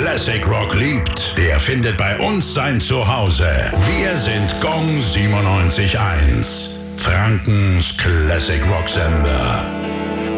Classic Rock liebt, der findet bei uns sein Zuhause. Wir sind Gong 97.1, Frankens Classic Rock Sender.